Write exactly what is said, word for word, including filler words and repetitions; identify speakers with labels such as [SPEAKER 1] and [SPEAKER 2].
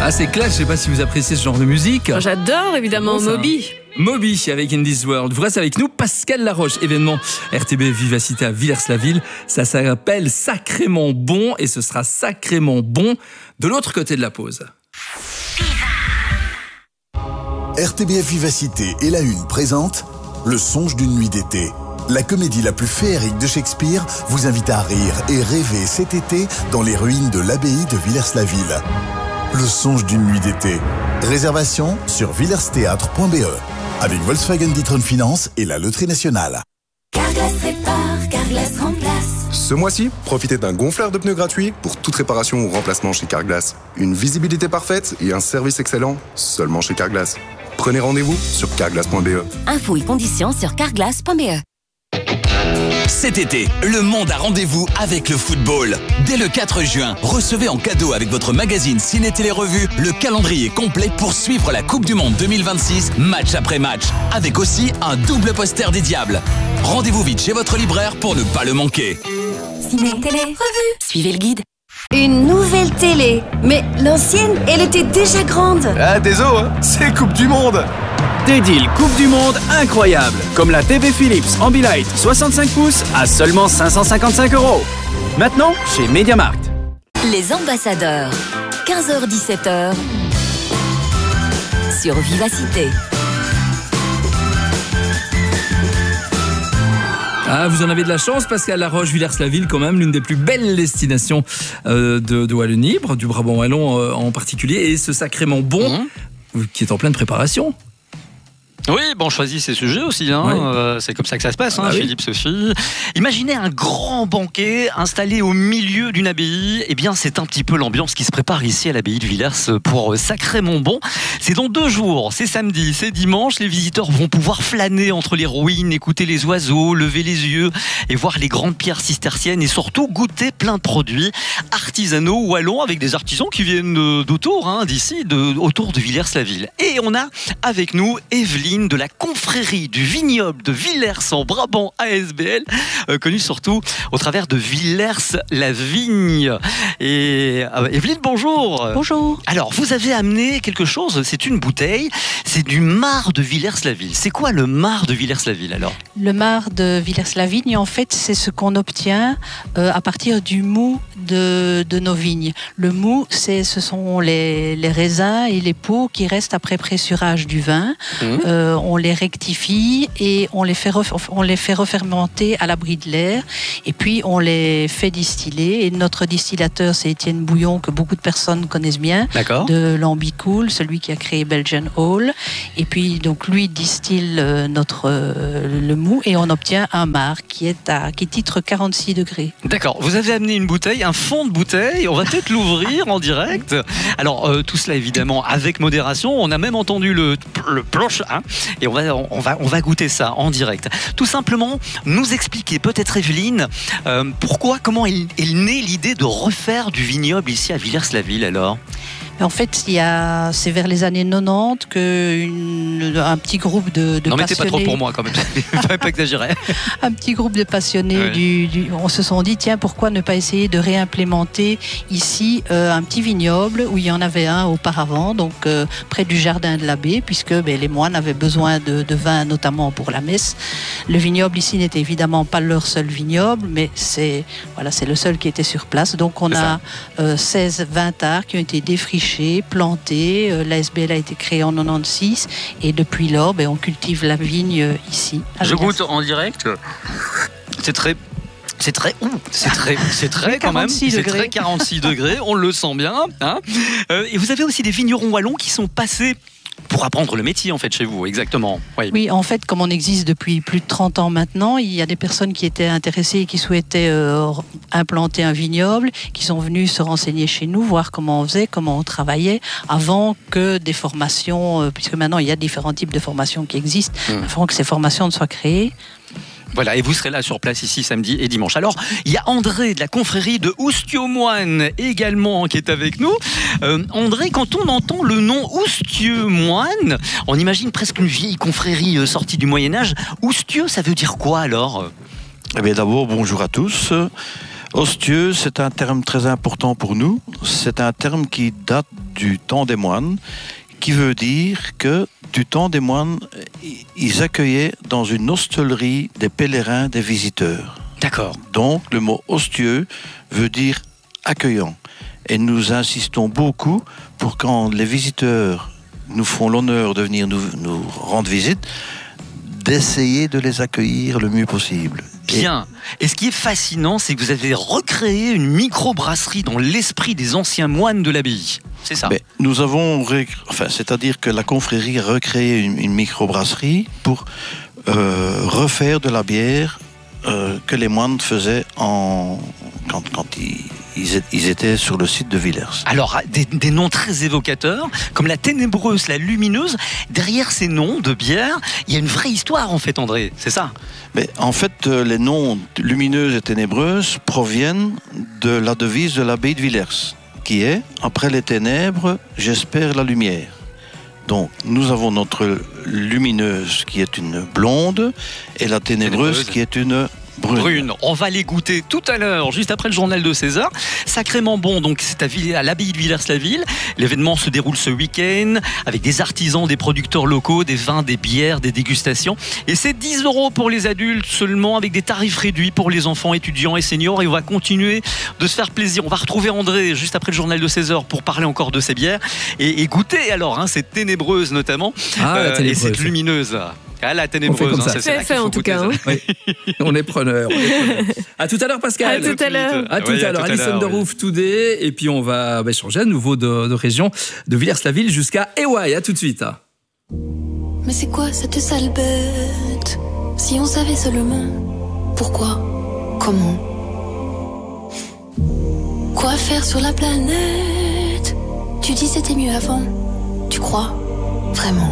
[SPEAKER 1] Ah, c'est classe, je sais pas si vous appréciez ce genre de musique.
[SPEAKER 2] J'adore évidemment
[SPEAKER 1] Bon,
[SPEAKER 2] Moby.
[SPEAKER 1] Moby avec In This World. Vous restez avec nous, Pascal Laroche, événement R T B Vivacité à Villers-la-Ville. Ça s'appelle Sacrément Bon et ce sera sacrément bon de l'autre côté de la pause.
[SPEAKER 3] R T B F Vivacité et La Une présente Le songe d'une nuit d'été. La comédie la plus féerique de Shakespeare vous invite à rire et rêver cet été dans les ruines de l'abbaye de Villers-la-Ville. Le songe d'une nuit d'été. Réservation sur villersthéâtre point b e avec Volkswagen D'Ieteren Finance et la Loterie Nationale.
[SPEAKER 4] Carglass répare, Carglass remplace.
[SPEAKER 5] Ce mois-ci, profitez d'un gonfleur de pneus gratuit pour toute réparation ou remplacement chez Carglass. Une visibilité parfaite et un service excellent seulement chez Carglass. Prenez rendez-vous sur carglass point b e.
[SPEAKER 4] Infos et conditions sur carglass point b e.
[SPEAKER 6] Cet été, le monde a rendez-vous avec le football. Dès le quatre juin, recevez en cadeau avec votre magazine Ciné Télé Revue le calendrier complet pour suivre la Coupe du Monde deux mille vingt-six, match après match, avec aussi un double poster des Diables. Rendez-vous vite chez votre libraire pour ne pas le manquer.
[SPEAKER 4] Ciné Télé Revue. Suivez le guide.
[SPEAKER 7] Une nouvelle télé. Mais l'ancienne, elle était déjà grande.
[SPEAKER 8] Ah, désolé, hein, c'est Coupe du Monde.
[SPEAKER 9] Des deals Coupe du Monde incroyables, comme la T V Philips Ambilight soixante-cinq pouces à seulement cinq cent cinquante-cinq euros. Maintenant, chez MediaMarkt.
[SPEAKER 4] Les ambassadeurs. quinze heures dix-sept heures. Sur Vivacité.
[SPEAKER 1] Ah, vous en avez de la chance, Pascal Laroche, Villers-la-Ville, quand même, l'une des plus belles destinations euh, de, de Wallonie, du Brabant wallon euh, en particulier, et ce sacrément bon mmh. qui est en pleine préparation.
[SPEAKER 10] Oui, bon, on choisit ses sujets aussi, hein.
[SPEAKER 1] Ouais.
[SPEAKER 10] Euh, c'est comme ça que ça se passe, hein,
[SPEAKER 1] ah,
[SPEAKER 10] Philippe, oui. Sophie. Imaginez un grand banquet installé au milieu d'une abbaye. Eh bien, c'est un petit peu l'ambiance qui se prépare ici à l'abbaye de Villers pour Sacrément Bon. C'est dans deux jours, c'est samedi, c'est dimanche. Les visiteurs vont pouvoir flâner entre les ruines, écouter les oiseaux, lever les yeux et voir les grandes pierres cisterciennes et surtout goûter plein de produits artisanaux wallons avec des artisans qui viennent d'autour, hein, d'ici, de, autour de Villers-la-Ville. Et on a avec nous Evelyne de la confrérie du vignoble de Villers en Brabant A S B L, euh, connue surtout au travers de Villers-la-Vigne. Et euh, Evelyne, bonjour.
[SPEAKER 7] Bonjour.
[SPEAKER 10] Alors, vous avez amené quelque chose, c'est une bouteille, c'est du marc de Villers-la-Ville. C'est quoi le marc de Villers-la-Ville alors?
[SPEAKER 11] Le marc de Villers-la-Vigne, en fait, c'est ce qu'on obtient euh, à partir du mou de, de nos vignes. Le mou, c'est, ce sont les, les raisins et les peaux qui restent après pressurage du vin. Mmh. Euh, on les rectifie et on les fait, ref- on les fait refermenter à l'abri de l'air et puis on les fait distiller. Et notre distillateur, c'est Étienne Bouillon, que beaucoup de personnes connaissent bien,
[SPEAKER 10] D'accord.
[SPEAKER 11] de l'Ambicool, celui qui a créé Belgian Hall. Et puis donc lui distille euh, notre euh, le mou et on obtient un marc qui est à qui titre quarante-six degrés.
[SPEAKER 10] D'accord. Vous avez amené une bouteille, un fond de bouteille. On va peut-être l'ouvrir en direct. Alors euh, tout cela évidemment avec modération. On a même entendu le le planche, hein. Et on va, on, va, on va goûter ça en direct. Tout simplement, nous expliquer, peut-être Evelyne, euh, pourquoi, comment est, est née l'idée de refaire du vignoble ici à Villers-la-Ville alors?
[SPEAKER 11] En fait, il y a, c'est vers les années quatre-vingt-dix qu'un petit groupe de, de
[SPEAKER 10] non,
[SPEAKER 11] passionnés...
[SPEAKER 10] Non, mettez pas trop pour moi quand même, il ne faut pas exagérer.
[SPEAKER 11] Un petit groupe de passionnés, ouais. du, du, on se sont dit, tiens, pourquoi ne pas essayer de réimplémenter ici euh, un petit vignoble où il y en avait un auparavant, donc euh, près du jardin de l'abbé, puisque ben, les moines avaient besoin de, de vin, notamment pour la messe. Le vignoble ici n'était évidemment pas leur seul vignoble, mais c'est, voilà, c'est le seul qui était sur place. Donc on a euh, seize vingtards qui ont été défrichés, planté. L'A S B L a été créé en quatre-vingt-seize et depuis lors, ben, on cultive la vigne ici.
[SPEAKER 10] Je goûte en direct. C'est très... C'est très, ouh, c'est très, c'est très quand même. C'est très quarante-six degrés. On le sent bien. Hein. Euh, et vous avez aussi des vignerons wallons qui sont passés pour apprendre le métier en fait chez vous, exactement. Oui.
[SPEAKER 11] oui, en fait, comme on existe depuis plus de trente ans maintenant, il y a des personnes qui étaient intéressées et qui souhaitaient euh, implanter un vignoble, qui sont venus se renseigner chez nous, voir comment on faisait, comment on travaillait, avant que des formations, euh, puisque maintenant il y a différents types de formations qui existent, mmh. avant que ces formations ne soient créées.
[SPEAKER 10] Voilà, et vous serez là sur place ici samedi et dimanche. Alors, il y a André de la confrérie de Oustieau-Moine également qui est avec nous. Euh, André, quand on entend le nom Oustieau-Moine, on imagine presque une vieille confrérie euh, sortie du Moyen-Âge. Oustieux, ça veut dire quoi alors?
[SPEAKER 12] Eh bien, d'abord, bonjour à tous. Ostieux, c'est un terme très important pour nous. C'est un terme qui date du temps des moines, qui veut dire que du temps des moines, ils accueillaient dans une hostellerie des pèlerins, des visiteurs.
[SPEAKER 10] D'accord.
[SPEAKER 12] Donc le mot hostieux veut dire accueillant. Et nous insistons beaucoup pour quand les visiteurs nous font l'honneur de venir nous, nous rendre visite, d'essayer de les accueillir le mieux possible.
[SPEAKER 10] Bien. Et ce qui est fascinant, c'est que vous avez recréé une microbrasserie dans l'esprit des anciens moines de l'abbaye. C'est ça.
[SPEAKER 12] Mais nous avons, ré... enfin, c'est-à-dire que la confrérie a recréé une, une microbrasserie pour euh, refaire de la bière euh, que les moines faisaient en... quand, quand ils... ils étaient sur le site de Villers.
[SPEAKER 10] Alors, des, des noms très évocateurs, comme la ténébreuse, la lumineuse. Derrière ces noms de bière, il y a une vraie histoire, en fait, André. C'est ça?
[SPEAKER 12] Mais en fait, les noms lumineuse et ténébreuse proviennent de la devise de l'abbaye de Villers, qui est « Après les ténèbres, j'espère la lumière ». Donc, nous avons notre lumineuse qui est une blonde et la ténébreuse, ténébreuse. qui est une brune.
[SPEAKER 10] brune. On va les goûter tout à l'heure, juste après le journal de seize heures. Sacrément bon, donc c'est à, à l'abbaye de Villers-la-Ville. L'événement se déroule ce week-end avec des artisans, des producteurs locaux, des vins, des bières, des dégustations. Et c'est dix euros pour les adultes seulement, avec des tarifs réduits pour les enfants, étudiants et seniors. Et on va continuer de se faire plaisir. On va retrouver André juste après le journal de seize heures pour parler encore de ces bières et, et goûter alors hein, cette ténébreuse notamment
[SPEAKER 1] ah, euh,
[SPEAKER 10] et cette lumineuse. Ah, la ténébreuse, hein,
[SPEAKER 7] c'est, c'est fait en tout cas. Hein.
[SPEAKER 1] Oui. On est preneurs. À tout à l'heure, Pascal.
[SPEAKER 7] À tout à l'heure.
[SPEAKER 1] À tout à l'heure. Alison de Roof Today. Et puis on va bah, changer à nouveau de, de région, de Villers-la-Ville jusqu'à Ewaï. À tout de suite.
[SPEAKER 2] Mais c'est quoi cette sale bête? Si on savait seulement pourquoi, comment, quoi faire sur la planète? Tu dis c'était mieux avant. Tu crois vraiment?